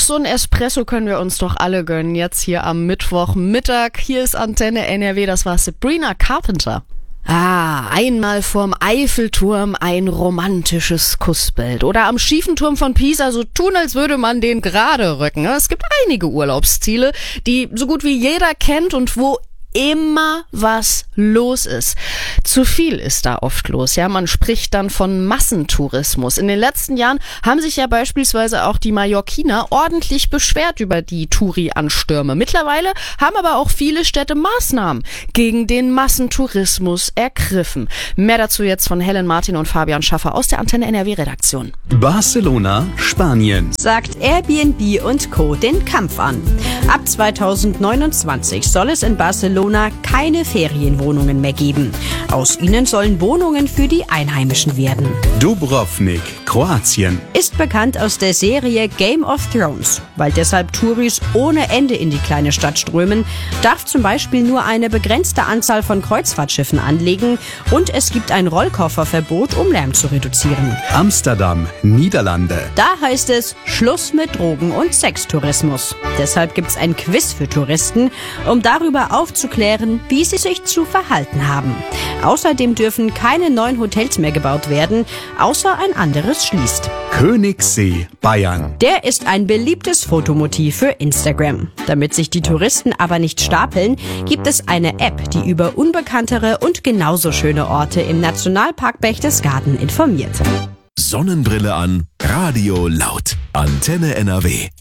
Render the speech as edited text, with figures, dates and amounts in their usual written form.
so ein Espresso können wir uns doch alle gönnen, jetzt hier am Mittwochmittag. Hier ist Antenne NRW, das war Sabrina Carpenter. Einmal vorm Eiffelturm ein romantisches Kussbild. Oder am schiefen Turm von Pisa so tun, als würde man den gerade rücken. Es gibt einige Urlaubsziele, die so gut wie jeder kennt und wo immer was los ist. Zu viel ist da oft los. Ja, man spricht dann von Massentourismus. In den letzten Jahren haben sich ja beispielsweise auch die Mallorquiner ordentlich beschwert über die Touri-Anstürme. Mittlerweile haben aber auch viele Städte Maßnahmen gegen den Massentourismus ergriffen. Mehr dazu jetzt von Helen Martin und Fabian Schaffer aus der Antenne NRW-Redaktion. Barcelona, Spanien. Sagt Airbnb und Co. den Kampf an. Ab 2029 soll es in Barcelona keine Ferienwohnungen mehr geben. Aus ihnen sollen Wohnungen für die Einheimischen werden. Dubrovnik, Kroatien. Ist bekannt aus der Serie Game of Thrones. Weil deshalb Touris ohne Ende in die kleine Stadt strömen, darf zum Beispiel nur eine begrenzte Anzahl von Kreuzfahrtschiffen anlegen und es gibt ein Rollkofferverbot, um Lärm zu reduzieren. Amsterdam, Niederlande. Da heißt es Schluss mit Drogen- und Sextourismus. Deshalb gibt's ein Quiz für Touristen, um darüber aufzuklären, wie sie sich zu verhalten haben. Außerdem dürfen keine neuen Hotels mehr gebaut werden, außer ein anderes schließt. Königssee, Bayern. Der ist ein beliebtes Fotomotiv für Instagram. Damit sich die Touristen aber nicht stapeln, gibt es eine App, die über unbekanntere und genauso schöne Orte im Nationalpark Berchtesgaden informiert. Sonnenbrille an, Radio laut. Antenne NRW.